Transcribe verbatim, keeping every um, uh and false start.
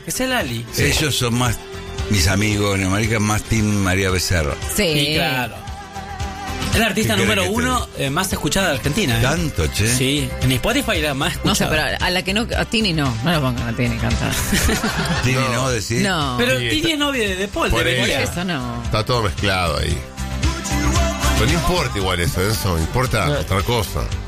Que sea Lali. Sí. Ellos son más mis amigos, en América más Team María Becerra. Sí, Sí, claro. Es la artista número uno eh, más escuchada de Argentina. ¿eh? Tanto, che. Sí, en Spotify la más No sé, escuchada. pero a la que no, a Tini no, no lo pongan a Tini cantar. Tini, No. no, decir. No, Pero Sí, Tini está- es novia de, de Paul, Por debería. eso. eso no. Está todo mezclado ahí. Pero no importa igual eso, eso importa otra cosa.